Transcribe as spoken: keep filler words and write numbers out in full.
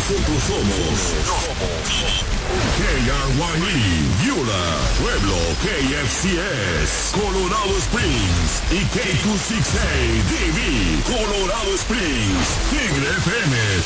Nosotros somos K R Y E, Eula, Pueblo, K F C S, Colorado Springs y K dos sesenta y seis D B, Colorado Springs, Tigre F M.